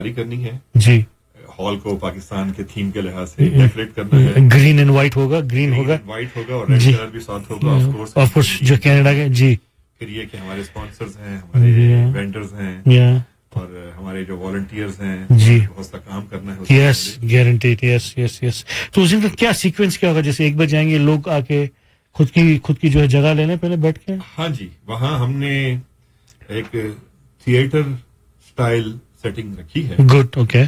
तैयारी करनी है जी। हॉल को पाकिस्तान के थीम के लिहाज से डेकोरेट करना है। ग्रीन एंड व्हाइट होगा, ग्रीन होगा, व्हाइट होगा और रेड कलर भी साथ होगा ऑफ कोर्स जो कनाडा के। जी। फिर ये कि हमारे स्पॉन्सर्स हैं, हमारे वेंडर्स हैं और हमारे जो वॉलंटियर्स हैं जी, बहुत सा काम करना है। Yes, guaranteed. Yes yes yes. तो उस दिन का क्या सीक्वेंस क्या होगा? जैसे एक बजे जाएंगे लोग, आके खुद की जो है जगह लेने पहले बैठ के। हाँ जी, वहाँ हमने एक थिएटर स्टाइल सेटिंग रखी है। Good, okay.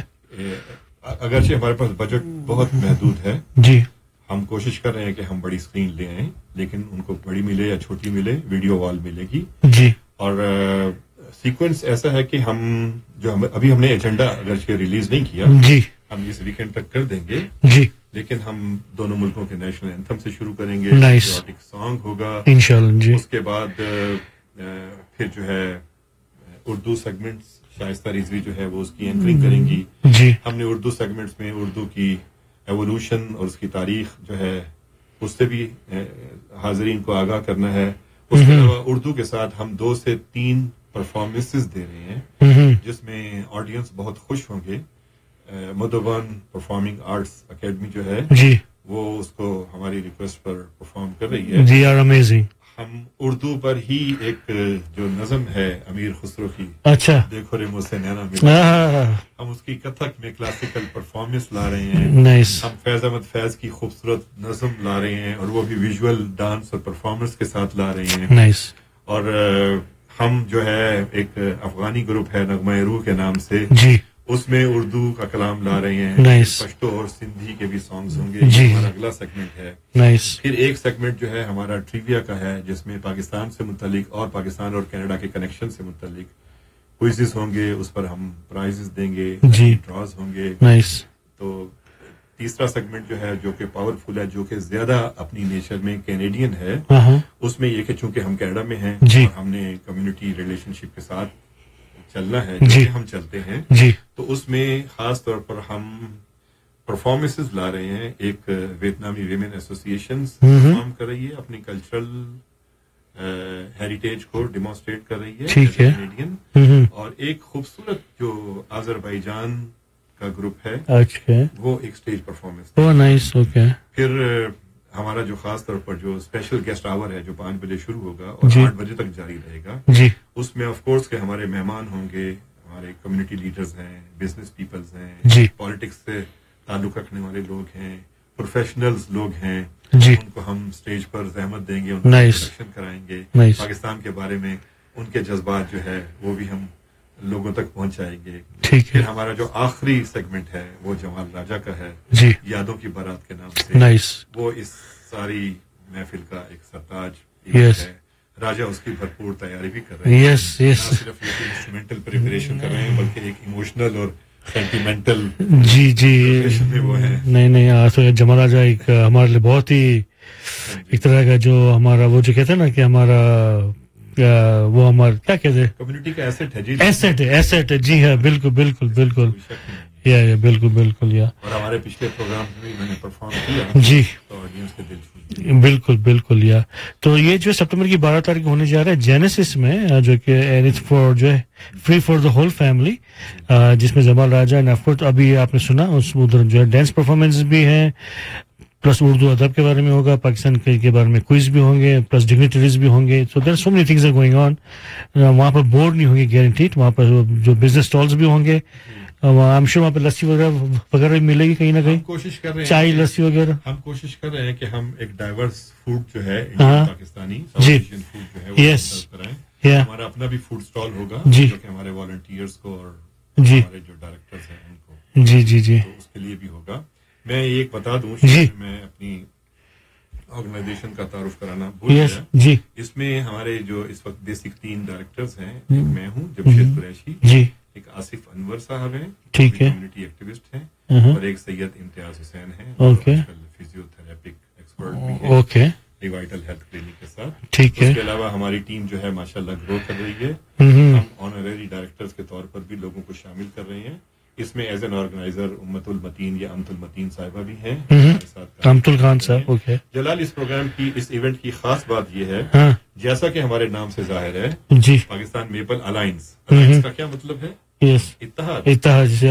अगरचे हमारे पास बजट बहुत महदूद है जी, हम कोशिश कर रहे हैं कि हम बड़ी स्क्रीन ले आए, लेकिन उनको बड़ी मिले या छोटी मिले, वीडियो वॉल मिलेगी जी। और सीक्वेंस ऐसा है कि अभी हमने एजेंडा अगरचे रिलीज नहीं किया जी, हम इस वीकेंड तक कर देंगे जी, लेकिन हम दोनों मुल्कों के नेशनल एंथम से शुरू करेंगे। नाइस। पैट्रियोटिक सॉन्ग होगा इंशाल्लाह जी। उसके बाद फिर जो है उर्दू सेगमेंट्स शाइस्ता रिजवी जो है वो उसकी एंकरिंग करेंगी जी। हमने उर्दू सेगमेंट्स में उर्दू की एवोल्यूशन और उसकी तारीख जो है उससे भी हाजरीन को आगाह करना है। उसके अलावा उर्दू के साथ हम 2 से 3 परफॉर्मेंसेस दे रहे हैं जिसमें ऑडियंस बहुत खुश होंगे। मधुबन परफॉर्मिंग आर्ट्स एकेडमी जो है जी, वो उसको हमारी रिक्वेस्ट पर परफॉर्म कर रही है। जी आर अमेजिंग। हम उर्दू पर ही एक जो नज़म है अमीर खुसरो की, अच्छा, देखो रे मुझसे नैना मिला, हम उसकी कथक में क्लासिकल परफॉर्मेंस ला रहे हैं। नाइस। हम फैज अहमद फैज की खूबसूरत नज़म ला रहे हैं और वो भी विजुअल डांस और परफॉर्मेंस के साथ ला रहे हैं। नाइस। और हम जो है एक अफगानी ग्रुप है नगमा रूह के नाम से जी, उसमें उर्दू का कलाम ला रहे हैं। नाइस। पश्तो और सिंधी के भी सॉन्ग्स होंगे। जी, हमारा अगला सेगमेंट है। नाइस। फिर एक सेगमेंट जो है हमारा ट्रिविया का है जिसमें पाकिस्तान से मुतालिक और पाकिस्तान और कनाडा के कनेक्शन से मुतालिक क्विज़ेस होंगे, उस पर हम प्राइजेस देंगे, जी, ड्रॉज होंगे। नाइस। तो तीसरा सेगमेंट जो है जो कि पावरफुल है, जो कि ज्यादा अपनी नेचर में कैनेडियन है, उसमें ये कि चूंकि हम कनाडा में हैं और हमने कम्युनिटी रिलेशनशिप के साथ चलना है जो हम चलते हैं जी, तो उसमें खास तौर पर हम परफॉर्मेंसेस ला रहे हैं। एक वियतनामी विमेन एसोसिएशन परफॉर्म कर रही है, अपनी कल्चरल हेरिटेज को डिमॉन्स्ट्रेट कर रही है, ठीक है, कैनेडियन। और एक खूबसूरत जो अजरबैजान का ग्रुप है, अच्छा, वो एक stage performance. Oh nice, okay. फिर हमारा जो खास तौर पर जो स्पेशल गेस्ट आवर है जो 5 बजे शुरू होगा और 8 बजे तक जारी रहेगा जी, उसमें ऑफ कोर्स के हमारे मेहमान होंगे, हमारे कम्युनिटी लीडर्स हैं, बिजनेस पीपल्स हैं, जी, पॉलिटिक्स से ताल्लुक रखने वाले लोग हैं, प्रोफेशनल्स लोग हैं जी, उनको हम स्टेज पर जहमत देंगे, उनको इंट्रोडक्शन कराएंगे, पाकिस्तान के बारे में उनके जज्बात जो है वो भी हम लोगों तक पहुंचाएंगे। ठीक है। फिर हमारा जो आखिरी सेगमेंट है वो जमाल राजा का है, जी, यादों की बारात के नाम से। नाइस। वो इस सारी महफिल का एक सरताज यस है। राजा उसकी भरपूर तैयारी भी कर रहे हैं। Yes yes. ना सिर्फ एक इंस्ट्रूमेंटल प्रिपरेशन कर रहे हैं बल्कि एक इमोशनल और सेंटिमेंटल जी जी में वो है। नहीं आज तो जमा राजा एक हमारे लिए बहुत ही एक तरह का जो हमारा वो जो कहते हैं ना कि हमारा वो हमारा क्या कहते हैं, कम्युनिटी का एसेट है जी। एसेट है जी हाँ, बिल्कुल बिल्कुल बिल्कुल, या बिल्कुल बिल्कुल या। और हमारे पिछले प्रोग्राम में भी मैंने परफॉर्म किया जी, तो ऑडियंस के दिल छू गए। बिल्कुल बिल्कुल या। तो ये जो सितंबर की 12 तारीख होने जा रहा है जेनेसिस में, जो कि फॉर जो है free for the whole family, जिसमें जमाल राजा एंड ऑफ कोर्स अभी आपने सुना उस उधर जो है डांस परफॉर्मेंस भी है, प्लस उर्दू अदब के बारे में होगा, पाकिस्तान के बारे में क्विज भी होंगे, प्लस डिग्निटरीज भी होंगे। So there so many things are going on. वहाँ पर बोर्ड नहीं होंगे गारंटीड, वहाँ पर जो बिजनेस स्टॉल्स भी होंगे, आई एम श्योर वहाँ पर लस्सी वगैरह भी मिलेगी कहीं ना कहीं, कोशिश कर रहे हैं चाय लस्सी वगैरह। हम कोशिश कर रहे हैं कि हम एक डाइवर्स फूड जो है Indian Pakistani south Asian food जो है वो कराएं। हमारा अपना भी फूड स्टॉल होगा जो कि हमारे वॉलंटियर्स को और हमारे जो डायरेक्टर्स हैं उनको जी जी जी तो उसके लिए भी होगा। मैं एक बता दूं, मैं अपनी ऑर्गेनाइजेशन का तारुफ कराना भूल गया जी। इसमें हमारे जो इस वक्त बेसिक 3 डायरेक्टर्स हैं, एक मैं हूं जमशेद कुरैशी जी, एक आसिफ अनवर साहब हैं, ठीक है, कम्युनिटी एक्टिविस्ट हैं, और एक सैयद इम्तियाज हुसैन हैं, ओके, फिजियोथेरेपिक एक्सपर्ट भी हैं, ओके, रिवाइटल हेल्थ क्लिनिक के साथ, ठीक है। इसके अलावा हमारी टीम जो है माशाल्लाह ग्रो कर रही है। हम ऑनररी डायरेक्टर्स के तौर पर भी लोगों को शामिल कर रहे हैं। इसमें एज एन ऑर्गेनाइजर उम्मतुल मतीन या अमतुल मतीन साहिबा भी हैं हमारे साथ। अमतुल खान साहब, ओके। जलाल, इस प्रोग्राम की इस इवेंट की खास बात यह है, जैसा कि हमारे नाम से जाहिर है, जी, पाकिस्तान मेपल अलायंस का क्या मतलब है? यस, इत्तेहाद।